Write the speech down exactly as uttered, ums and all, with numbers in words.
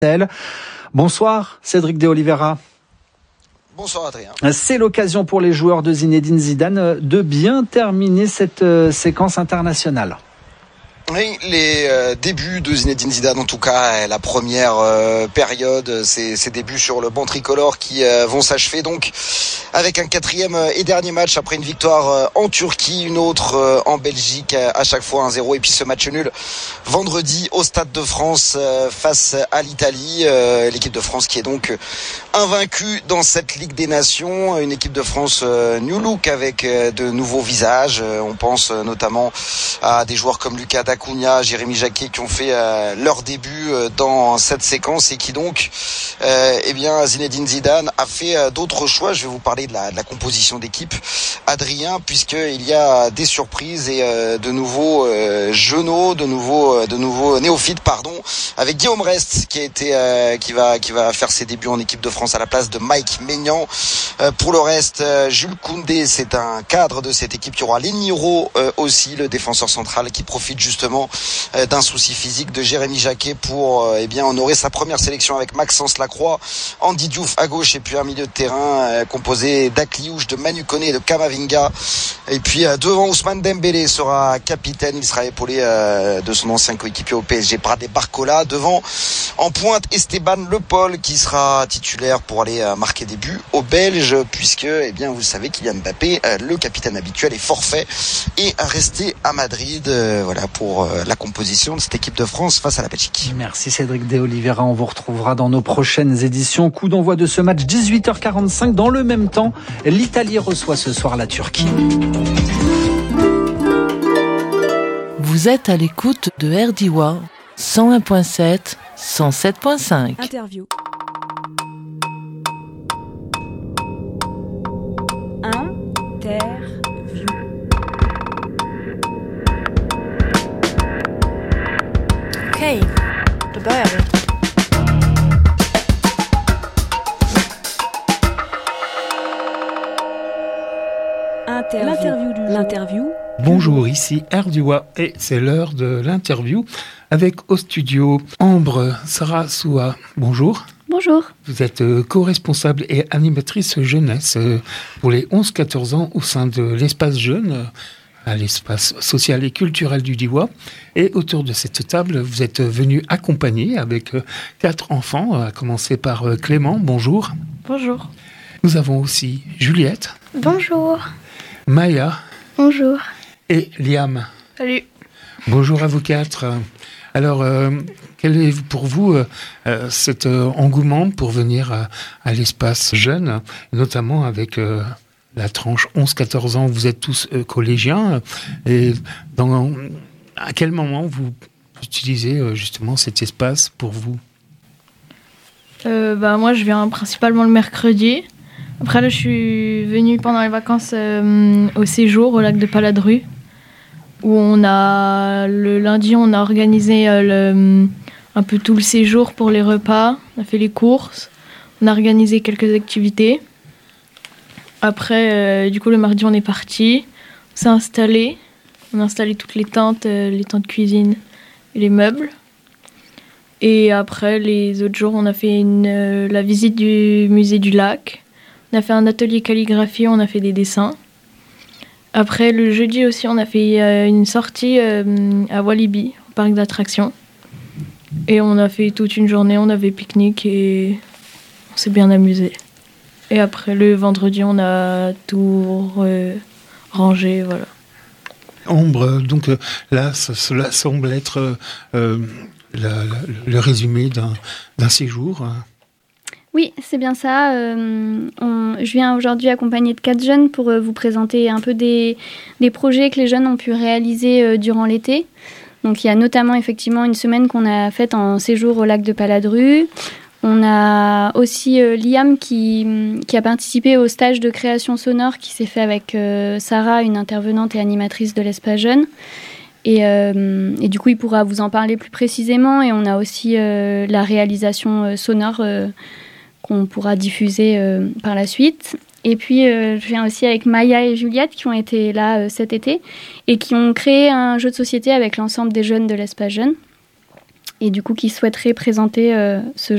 Bonsoir Cédric de Oliveira. Bonsoir Adrien. C'est l'occasion pour les joueurs de Zinedine Zidane de bien terminer cette séquence internationale. Oui, les euh, débuts de Zinedine Zidane, en tout cas la première euh, période, ces, ces débuts sur le banc tricolore qui euh, vont s'achever donc avec un quatrième et dernier match après une victoire euh, en Turquie, une autre euh, en Belgique, à chaque fois un zéro, et puis ce match nul vendredi au Stade de France euh, face à l'Italie, euh, l'équipe de France qui est donc invaincue dans cette Ligue des Nations, une équipe de France euh, new look avec euh, de nouveaux visages, euh, on pense euh, notamment à des joueurs comme Lucas Acuna, Jérémy Jacquet qui ont fait euh, leur début euh, dans cette séquence et qui donc, euh, eh bien, Zinedine Zidane a fait euh, d'autres choix. Je vais vous parler de la, de la composition d'équipe, Adrien, puisqu'il y a des surprises et euh, de nouveaux euh, jeuneaux, de nouveaux, euh, de nouveaux néophytes, pardon, avec Guillaume Rest qui a été, euh, qui va, qui va faire ses débuts en équipe de France à la place de Mike Maignan. Euh, pour le reste, euh, Jules Koundé, c'est un cadre de cette équipe. Il y aura Leniro euh, aussi, le défenseur central, qui profite justement d'un souci physique de Jérémy Jacquet pour euh, eh bien honorer sa première sélection avec Maxence Lacroix, Andy Diouf à gauche et puis un milieu de terrain euh, composé d'Akliouche, de Manu Koné et de Kamavinga, et puis euh, devant Ousmane Dembélé sera capitaine, il sera épaulé euh, de son ancien coéquipier au P S G Pradé Barcola, devant en pointe Esteban Le Paul qui sera titulaire pour aller euh, marquer des buts aux Belges, puisque eh bien vous le savez, Kylian Mbappé, euh, le capitaine habituel, est forfait et a resté à Madrid, euh, voilà pour la composition de cette équipe de France face à la Belgique. Merci Cédric de Oliveira, on vous retrouvera dans nos prochaines éditions. Coup d'envoi de ce match dix-huit heures quarante-cinq. Dans le même temps, l'Italie reçoit ce soir la Turquie. Vous êtes à l'écoute de R D W A cent un virgule sept, cent sept virgule cinq. Interview. Interview. Okej, då börjar vi. L'interview du jour. L'interview. Bonjour, ici R D W A et c'est l'heure de l'interview avec au studio Ambre Sarasoua. Bonjour. Bonjour. Vous êtes co-responsable et animatrice jeunesse pour les onze quatorze ans au sein de l'espace jeune, à l'espace social et culturel du Diois. Et autour de cette table, vous êtes venu accompagner avec quatre enfants, à commencer par Clément. Bonjour. Bonjour. Nous avons aussi Juliette. Bonjour. Maya. Bonjour. Et Liam. Salut. Bonjour à vous quatre. Alors, euh, quel est pour vous euh, cet euh, engouement pour venir à, à l'espace jeune, notamment avec euh, la tranche onze quatorze ans, vous êtes tous euh, collégiens, et dans, à quel moment vous utilisez euh, justement cet espace pour vous ? euh, bah, Moi, je viens principalement le mercredi. Après, là, je suis venue pendant les vacances euh, au séjour, au lac de Paladru, où on a, le lundi, on a organisé euh, le, un peu tout le séjour pour les repas. On a fait les courses, on a organisé quelques activités. Après, euh, du coup, le mardi, on est parti, on s'est installé. On a installé toutes les tentes, euh, les tentes cuisine et les meubles. Et après, les autres jours, on a fait une, euh, la visite du musée du lac. On a fait un atelier calligraphie, on a fait des dessins. Après, le jeudi aussi, on a fait euh, une sortie euh, à Walibi, au parc d'attractions. Et on a fait toute une journée, on avait pique-nique et on s'est bien amusé. Et après, le vendredi, on a tout euh, rangé, voilà. Ambre, donc euh, là, ça, cela semble être euh, la, la, le résumé d'un, d'un séjour. Oui, c'est bien ça. Euh, on, je viens aujourd'hui accompagnée de quatre jeunes pour euh, vous présenter un peu des, des projets que les jeunes ont pu réaliser euh, durant l'été. Donc il y a notamment effectivement une semaine qu'on a faite en séjour au lac de Paladru. On a aussi euh, Liam qui, qui a participé au stage de création sonore qui s'est fait avec euh, Sarah, une intervenante et animatrice de l'espace jeune. Et, euh, et du coup, il pourra vous en parler plus précisément. Et on a aussi euh, la réalisation euh, sonore euh, qu'on pourra diffuser euh, par la suite. Et puis, euh, je viens aussi avec Maya et Juliette qui ont été là euh, cet été et qui ont créé un jeu de société avec l'ensemble des jeunes de l'espace jeune. Et du coup, qui souhaiteraient présenter euh, ce